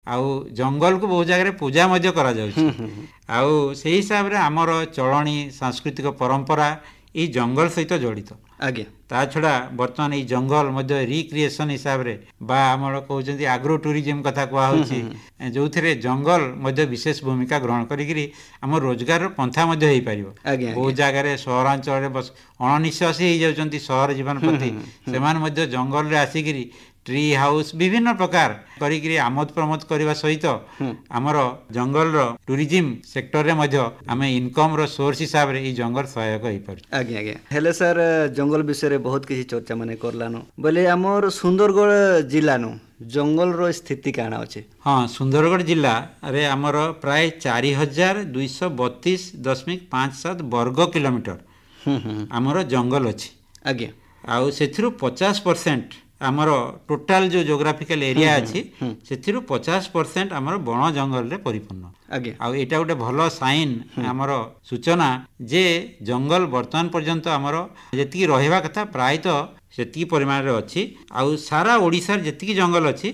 आउ जंगल को बहुत जगह पूजा मध्य करा जाउछि आउ सेही हिसाब रे हमर चलणी सांस्कृतिक परंपरा ई जंगल सहित जड़ित आज्ञा ता छड़ा वर्तमान ई जंगल मध्य रिक्रिएशन हिसाब रे बा हमर कहउछन्ती एग्रो टूरिज्म कथा कहवा होछि जो थिरे जंगल मध्य विशेष भूमिका ग्रहण करिकरी हमर रोजगार पंथा मध्य हेई परिबो बहुत जगह रे शहरांचल रे बस अनिश्वासी हेई जाउछन्ती शहर जीवन प्रति सेमान मध्य जंगल रे आसीकरी ट्री हाउस विभिन्न प्रकार करिकरी आमोद प्रमोद करबा सहित हमर जंगल रो टूरिज्म सेक्टर रे मध्य हमें इनकम रो सोर्स हिसाब रे ई जंगल सहायक होई पर आज्ञा आज्ञा हेले सर जंगल विषय रे बहुत किछि चर्चा माने करलानो बोले हमर सुंदरगढ़ जिल्ला नो जंगल रो स्थिति काना अछि हां सुंदरगढ़ जिल्ला रे हमर प्राय 4232.57 वर्ग किलोमीटर हमर जंगल अछि आज्ञा आउ सेथिरु 50% आमर टोटाल जो जोग्राफिकल एरिया अछि सेथिरु 50% आमर वन जंगल रे परिपूर्ण आज्ञा आ एटा गोटे भलो साइन आमर सूचना जे जंगल वर्तमान पर्यंत आमर जेतिकी रहबा कथा प्राय तो सेतिकी परिमाण रे अछि आ सारा ओडिसा जेतिकी जंगल अछि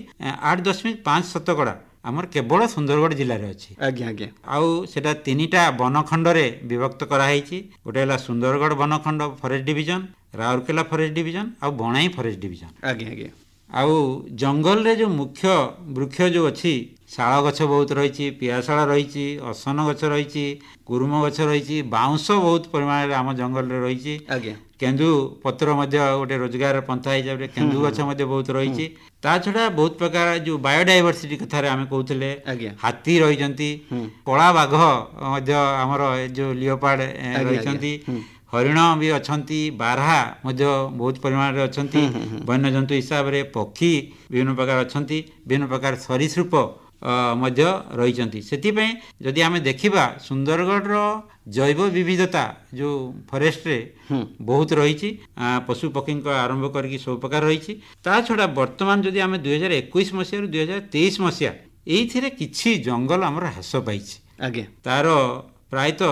8.5% आमर केवल सुंदरगढ़ जिल्ला रे अछि आज्ञा आज्ञा आउ सेटा तीनिटा वनखंड रे विभक्त करा हैछि गोटे हला Sundargarh वनखंड forest division Rourkela forest division आ बनाई फॉरेस्ट डिवीजन आज्ञा आज्ञा आउ जंगल रे जो मुख्य वृक्ष जो अछि शाल गछ बहुत रही पियाशाला रही असन गछ रही कुरुम गछ रही बाउंश बहुत परिमाण आम जंगल रे रही केन्दु पत्र मध्य गोटे रोजगार पंथा हिसाब से केन्दु गछ मध्य बहुत रही ता छड़ा बहुत प्रकार जो बायोडायवर्सिटी कथा रे आमे कहउतले हाथी रही कला बाघ मध्य हमर जो लियोपार्ड रही हरिण भी अछंती बारहा मध्य बहुत परिमाण रे अछंती वन्य जंतु हिसाब रे पक्षी विभिन्न प्रकार अछंती विभिन्न प्रकार सरीसृप मध्य रही से जदि आमे देखिबा सुंदरगढ़ रो जैव विविधता जो फॉरेस्ट रे बहुत रही पशु पक्षी आरंभ करके सब प्रकार रही ता छड़ा वर्तमान जदि आमे 2021 मसिया 2023 मसिया एइथिरे किछि जंगल हमर ह्रास पाइछि आगे तार प्रायतः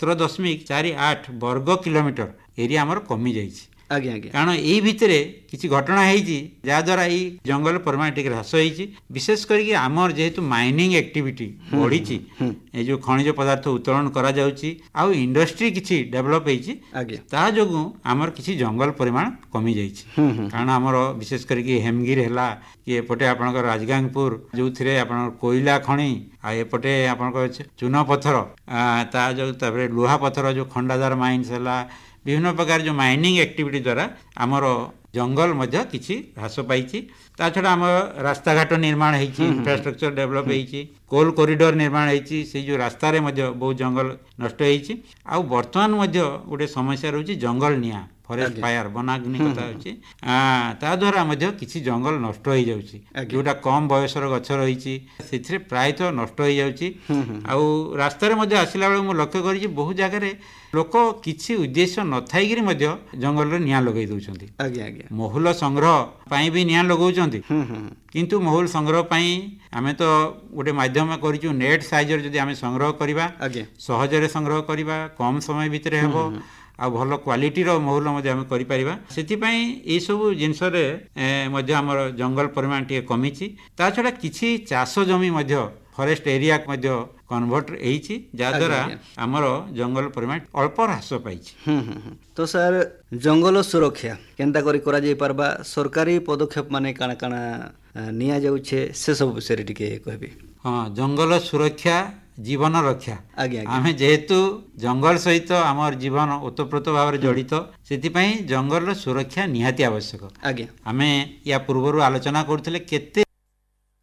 17.48 वर्ग किलोमीटर एरिया हमर कमी जाइछि आगे आगे कारण एई भितरे किछि घटना हेइछि जा द्वारा एई जंगल परिमाण टिक ह्रास हेइछि विशेष करके आमर जेहेतु माइनिंग एक्टिविटी बढ़िछि ए जो खनिज पदार्थ उत्तोलन करा जाउछि आ इंडस्ट्री किछि डेवलप हेइछि ता जोगु आमर किछि जंगल परिमाण कमी जाइछि कारण आमर विशेष करके हेमगिर हैला कि एपटे आपनकर राजगांगपुर जो थिरे आपनकर कोयला खनि आ एपटे आपनकर चूना पत्थर ता जो तबरे लोहा पत्थर जो खंडादार माइन्स हैला विभिन्न प्रकार जो माइनिंग एक्टिविटी द्वारा आमर जंगल मध्य किछि ह्रास पाइछि ता छड़ा आम रास्ता घाट निर्माण हेइछि इंफ्रास्ट्रक्चर डेवलप हेइछि कोल कॉरिडोर निर्माण हेइछि से जो रास्ता रे मध्य बहुत जंगल नष्ट हेइछि आ वर्तमान मध्य गोटे समस्या रहउछि जंगल निया फॉरेस्ट फायर वनाग्नि कथा होछि ता द्वारा मध्य किछि जंगल नष्ट हो जाउछि जोटा कम बयसर गछ रहिछि सेथिरे प्रायतः नष्ट हो जाउछि आ रास्ता रे मध्य आसिला बेले मु लक्ष्य करिछि बहुत जगह रे लोक किछि उद्देश्य न थाइगिरी मध्य जंगल रे निया लगै दउछन्ति आगे आगे महूल संग्रह पई भी निया लगौछन्ति किंतु महूल संग्रह पई आमे तो गोटे माध्यम करिछु नेट साइज रे जदि आमे संग्रह करिबा सहज रे संग्रह करिबा कम समय भितरे हेबो आ भल क्वालिटी रो महूल मध्य आमे करि परिबा सेति पई ए सब जिंस रे मध्य हमर जंगल परिमाण टिके कमिछि ता छडा किछि चाष जमी मध्य फॉरेस्ट एरिया मध्य कन्वर्ट हेइछि जा द्वारा हमर जंगल परिमाण अल्प ह्रास पाइछि तो सर जंगल सुरक्षा केनता करा जाई परबा सरकारी पदक्षेप माने काना काना निया जाउछे से सब विषय टिके कहबे हां जंगल सुरक्षा जीवन रक्षा आगे आमे जेहेतु जंगल सहित आमर जीवन ओतप्रोत भाव जड़ित से जंगल सुरक्षा निहाती आवश्यक आगे आमे या पूर्व आलोचना करथिले केते